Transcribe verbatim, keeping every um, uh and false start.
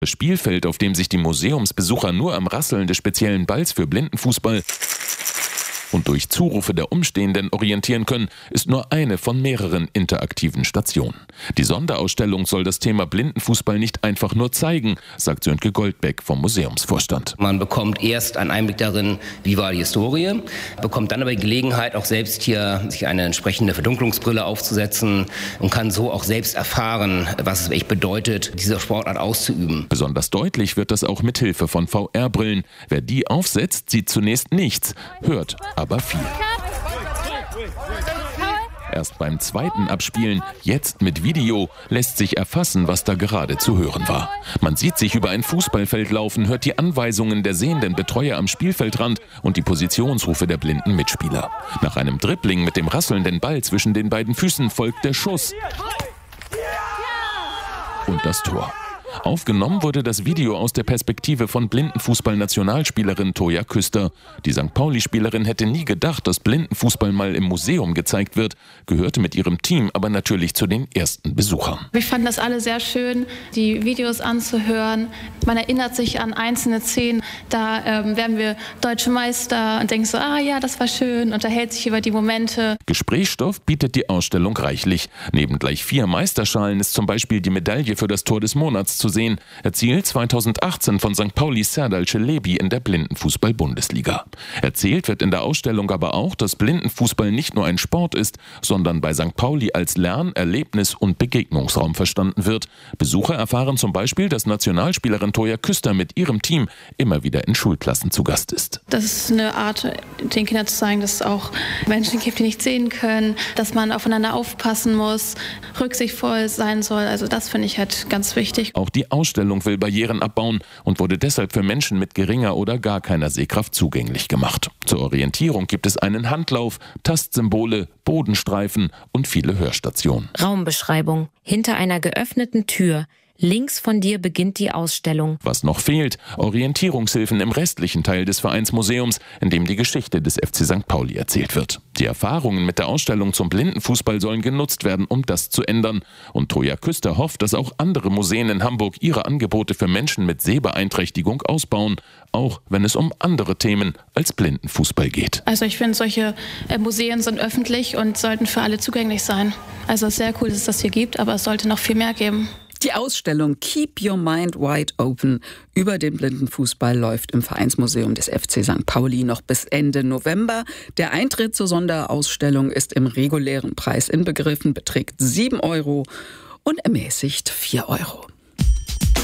Das Spielfeld, auf dem sich die Museumsbesucher nur am Rasseln des speziellen Balls für Blindenfußball und durch Zurufe der Umstehenden orientieren können, ist nur eine von mehreren interaktiven Stationen. Die Sonderausstellung soll das Thema Blindenfußball nicht einfach nur zeigen, sagt Sönke Goldbeck vom Museumsvorstand. Man bekommt erst einen Einblick darin, wie war die Historie, bekommt dann aber die Gelegenheit, auch selbst hier sich eine entsprechende Verdunklungsbrille aufzusetzen und kann so auch selbst erfahren, was es echt bedeutet, diese Sportart auszuüben. Besonders deutlich wird das auch mit Hilfe von V R-Brillen. Wer die aufsetzt, sieht zunächst nichts, hört aber viel. Erst beim zweiten Abspielen, jetzt mit Video, lässt sich erfassen, was da gerade zu hören war. Man sieht sich über ein Fußballfeld laufen, hört die Anweisungen der sehenden Betreuer am Spielfeldrand und die Positionsrufe der blinden Mitspieler. Nach einem Dribbling mit dem rasselnden Ball zwischen den beiden Füßen folgt der Schuss und das Tor. Aufgenommen wurde das Video aus der Perspektive von Blindenfußball-Nationalspielerin Toja Küster. Die Sankt Pauli-Spielerin hätte nie gedacht, dass Blindenfußball mal im Museum gezeigt wird, gehörte mit ihrem Team aber natürlich zu den ersten Besuchern. Wir fanden das alle sehr schön, die Videos anzuhören. Man erinnert sich an einzelne Szenen, da ähm, werden wir deutsche Meister und denkt so, ah ja, das war schön, unterhält sich über die Momente. Gesprächsstoff bietet die Ausstellung reichlich. Neben gleich vier Meisterschalen ist zum Beispiel die Medaille für das Tor des Monats zu sehen, erzielt zweitausendachtzehn von Sankt Paulis Serdal Celebi in der Blindenfußball-Bundesliga. Erzählt wird in der Ausstellung aber auch, dass Blindenfußball nicht nur ein Sport ist, sondern bei Sankt Pauli als Lern-, Erlebnis- und Begegnungsraum verstanden wird. Besucher erfahren zum Beispiel, dass Nationalspielerin Toja Küster mit ihrem Team immer wieder in Schulklassen zu Gast ist. Das ist eine Art, den Kindern zu zeigen, dass es auch Menschen gibt, die nicht sehen können, dass man aufeinander aufpassen muss, rücksichtsvoll sein soll. Also das finde ich halt ganz wichtig. Auch die Ausstellung will Barrieren abbauen und wurde deshalb für Menschen mit geringer oder gar keiner Sehkraft zugänglich gemacht. Zur Orientierung gibt es einen Handlauf, Tastsymbole, Bodenstreifen und viele Hörstationen. Raumbeschreibung. Hinter einer geöffneten Tür. Links von dir beginnt die Ausstellung. Was noch fehlt, Orientierungshilfen im restlichen Teil des Vereinsmuseums, in dem die Geschichte des F C Sankt Pauli erzählt wird. Die Erfahrungen mit der Ausstellung zum Blindenfußball sollen genutzt werden, um das zu ändern. Und Toja Küster hofft, dass auch andere Museen in Hamburg ihre Angebote für Menschen mit Sehbeeinträchtigung ausbauen, auch wenn es um andere Themen als Blindenfußball geht. Also ich finde, solche Museen sind öffentlich und sollten für alle zugänglich sein. Also es ist sehr cool, dass es das hier gibt, aber es sollte noch viel mehr geben. Die Ausstellung Keep Your Mind Wide Open über den Blindenfußball läuft im Vereinsmuseum des F C Sankt Pauli noch bis Ende November. Der Eintritt zur Sonderausstellung ist im regulären Preis inbegriffen, beträgt sieben Euro und ermäßigt vier Euro.